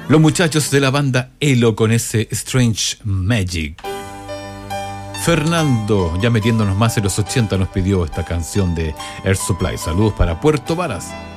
Los muchachos de la banda Elo con ese Strange Magic. Fernando, ya metiéndonos más en los 80, nos pidió esta canción de Air Supply. Saludos para Puerto Varas.